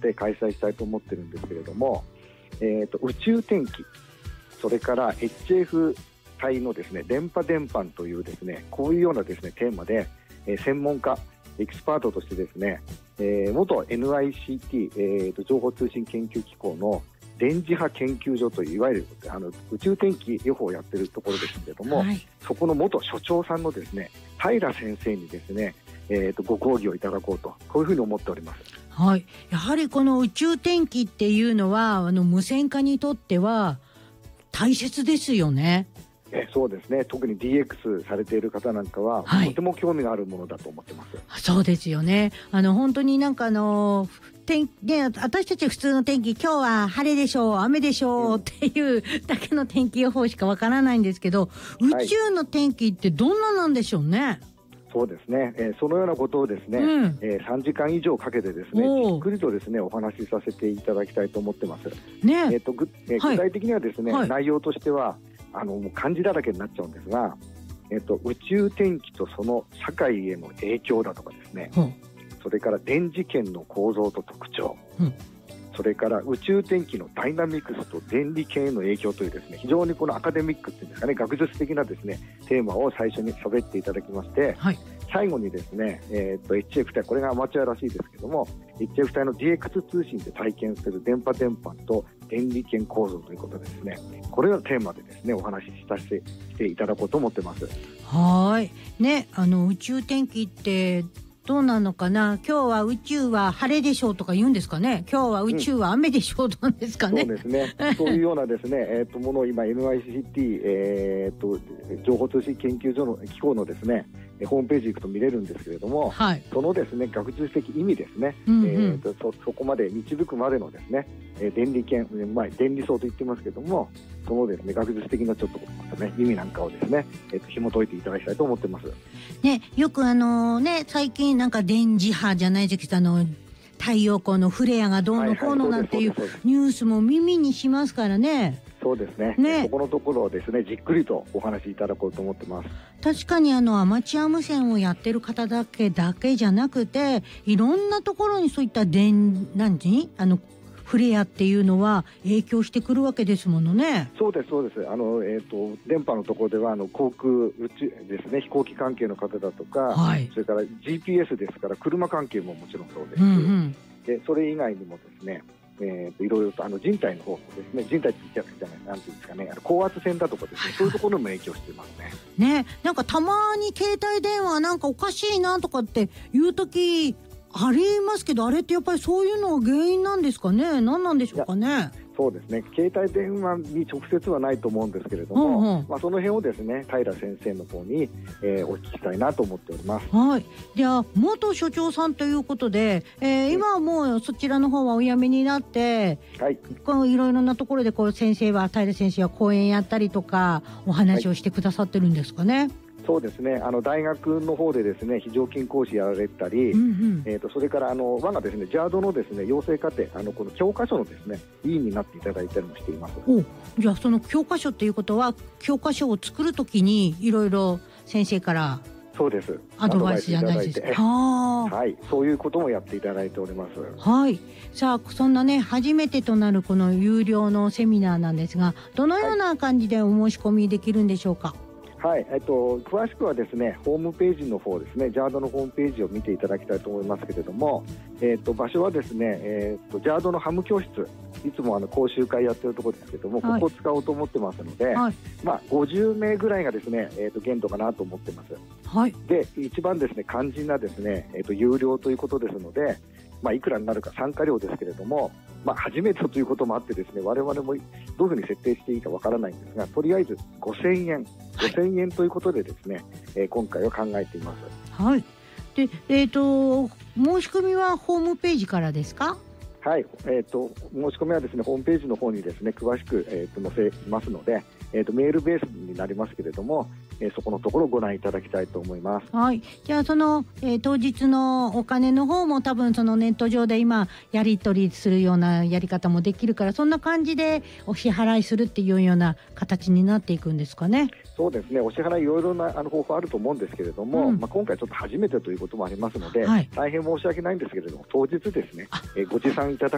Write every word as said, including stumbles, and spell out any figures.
で開催したいと思ってるんですけれども、えー、と宇宙天気、それから エイチエフ 帯のですね電波伝播というですねこういうようなですねテーマで、えー、専門家エキスパートとしてですね、えー、元 エヌアイシーティー、えー、と情報通信研究機構の電磁波研究所といういわゆるあの宇宙天気予報をやっているところですけれども、はい、そこの元所長さんのですね平先生にですね、えー、とご講義をいただこうと、こういうふうに思っております。 はい、やはりこの宇宙天気っていうのはあの無線化にとっては大切ですよね。 えそうですね、特に ディーエックス されている方なんかは、はい、とても興味があるものだと思ってます。 そうですよね。あの本当になんかあの天ね、私たち普通の天気、今日は晴れでしょう雨でしょうっていうだけの天気予報しかわからないんですけど、宇宙の天気ってどんななんでしょうね。はい、 そうですね、えー、そのようなことをですね、うん、えー、さんじかん以上かけてですねじっくりとですねお話しさせていただきたいと思ってます。ねえーとぐえー、具体的にはですね、はい、内容としてはあのもう漢字だらけになっちゃうんですが、えーと宇宙天気とその社会への影響だとかですね、うん、それから電磁圏の構造と特徴、うん、それから宇宙天気のダイナミクスと電離圏への影響というですね非常にこのアカデミックっていうんですかね、学術的なですねテーマを最初に喋っていただきまして、はい、最後にですね、えー、と エイチエフ 帯、これがアマチュアらしいですけども エイチエフ 帯の ディーエックス 通信で体験する電波伝播と電離圏構造ということでですね、これをテーマでですねお話しさせてしていただこうと思ってます。 はいね、あの宇宙天気ってどうなのかな、今日は宇宙は晴れでしょうとか言うんですかね、今日は宇宙は雨でしょうなんですかね、 うん、そうですねそういうようなですね、えー、とものを今 エヌアイシーティー、えー、と情報通信研究所の機構のですねホームページ行くと見れるんですけれども、はい、そのですね学術的意味ですね、うんうん、えー、と そ, そこまで導くまでのですね電離圏、まあ、電離層と言ってますけども、そのですね学術的なちょっと、ね、意味なんかをですね、えー、と紐解いていただきたいと思ってます。 ね、よくあのね最近なんか電磁波じゃないですけど、あの太陽光のフレアがどうのこうのなんていうニュースも耳にしますからね。 そうですね。ね、そこのところをですねじっくりとお話しいただこうと思ってます。 確かにあのアマチュア無線をやってる方だけだけじゃなくて、いろんなところにそういった電何時あのフレアっていうのは影響してくるわけですものね。 そうですそうです。あの、えー、と電波のところではあの航空宇宙ですね、飛行機関係の方だとか、はい、それから ジーピーエス ですから車関係ももちろんそうです、うんうん、でそれ以外にもですね、えー、といろいろとあの人体の方もですね、人体って言っちゃうじゃないなんていうんですかね、あの高圧線だとかですね、はいはい、そういうところにも影響してますね。 ね、なんかたまに携帯電話なんかおかしいなとかっていう時ありますけど、あれってやっぱりそういうのが原因なんですかね、何なんでしょうかね。 そうですね、携帯電話に直接はないと思うんですけれども、うんうん、まあ、その辺をですね平先生の方に、えー、お聞きしたいなと思っております。 はい、では元所長さんということで、えー、今はもうそちらの方はお辞めになって、はい、このいろいろなところでこう先生は平先生は講演やったりとかお話をしてくださってるんですかね。はい、 そうですね、あの大学の方でですね非常勤講師やられたり、うんうん、えー、とそれからあの我がですね ジャード のですね養成課程、あのこの教科書のですね委員になっていただいたりもしています。 お、じゃあその教科書っていうことは教科書を作るときにいろいろ先生からそうですアドバイスじゃないですか。 はい、そういうこともやっていただいております。 はい、さあそんなね初めてとなるこの有料のセミナーなんですが、どのような感じでお申し込みできるんでしょうか。 はい、えっと、詳しくはですねホームページの方ですね、ジャード のホームページを見ていただきたいと思いますけれども、えっと、場所はですね、えっと、ジャード のハム教室、いつもあの講習会やってるところですけども、はい、ここを使おうと思ってますので、はい、まあ、ごじゅうめいぐらいがですね、えっと、限度かなと思ってます。はい、で一番ですね肝心なですね、えっと、有料ということですので、まあ、いくらになるか参加料ですけれども、まあ、初めてということもあってですね我々もどういうふうに設定していいかわからないんですが、とりあえずごせんえんごせんえんということでですね、えー、今回は考えています。 はい、で、えーと、申し込みはホームページからですか。 はい、えーと、申し込みはですねホームページの方にですね詳しく、えーと、載せますので、えーと、メールベースになりますけれども、えー、そこのところをご覧いただきたいと思います。 はい、じゃあその、えー、当日のお金の方も多分そのネット上で今やり取りするようなやり方もできるから、そんな感じでお支払いするっていうような形になっていくんですかね。 そうですね、お支払いいろいろなあの方法あると思うんですけれども、うん、まあ、今回ちょっと初めてということもありますので、はい、大変申し訳ないんですけれども当日ですね、えー、ご持参いただ